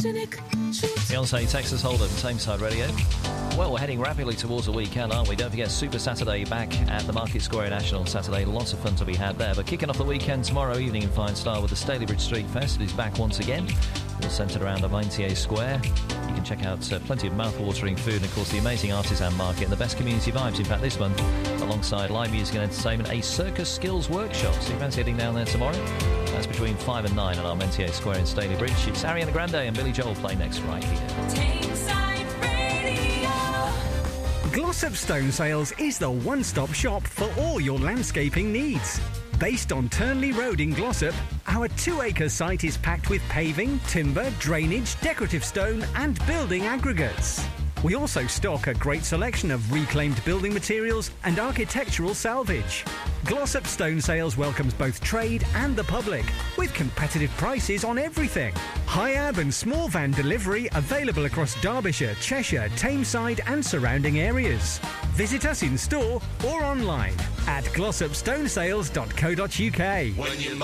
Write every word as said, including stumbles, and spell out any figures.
Beyonce, Texas Hold'em, Tameside Radio. Well, we're heading rapidly towards the weekend, aren't we? Don't forget Super Saturday back at the Market Square National Saturday. Lots of fun to be had there. But kicking off the weekend tomorrow evening in fine style with the Stalybridge Street Fest. It is back once again. All centred around Avantier Square. You can check out uh, plenty of mouth-watering food and, of course, the amazing artisan market and the best community vibes. In fact, this month, alongside live music and entertainment, a circus skills workshop. So you fancy heading down there tomorrow? That's between five and nine at Armentier Square in Stalybridge. It's Ariana Grande and Billy Joel play next right here. Tameside Radio. Glossop Stone Sales is the one-stop shop for all your landscaping needs. Based on Turnley Road in Glossop, our two-acre site is packed with paving, timber, drainage, decorative stone and building aggregates. We also stock a great selection of reclaimed building materials and architectural salvage. Glossop Stone Sales welcomes both trade and the public, with competitive prices on everything. High-ab and small van delivery available across Derbyshire, Cheshire, Tameside and surrounding areas. Visit us in store or online at glossop stone sales dot co dot uk. When you